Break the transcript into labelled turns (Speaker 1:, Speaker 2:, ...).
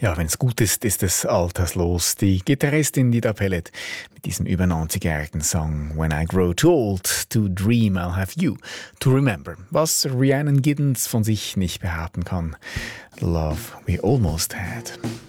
Speaker 1: Ja, wenn es gut ist, ist es alterslos. Die Gitarristin Dida Pellet mit diesem über 90-jährigen Song When I Grow Too Old to Dream I'll Have You to Remember. Was Rhiannon Giddens von sich nicht behaupten kann. The Love We Almost Had.